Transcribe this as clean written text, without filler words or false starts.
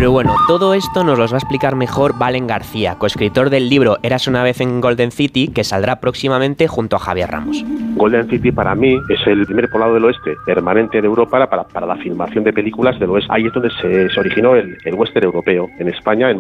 Pero bueno, todo esto nos los va a explicar mejor Valen García, coescritor del libro Érase una vez en Golden City, que saldrá próximamente junto a Javier Ramos. Golden City para mí es el primer poblado del oeste permanente de Europa para la filmación de películas del oeste. Ahí es donde se originó el western europeo. En España, en